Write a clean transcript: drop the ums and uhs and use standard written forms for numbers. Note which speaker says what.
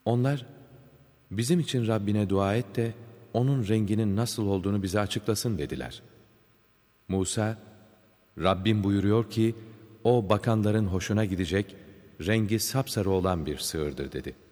Speaker 1: Onlar, bizim için Rabbine dua et de onun renginin nasıl olduğunu bize açıklasın dediler. Musa, Rabbim buyuruyor ki, o bakanların hoşuna gidecek, rengi sapsarı olan bir sığırdır dedi.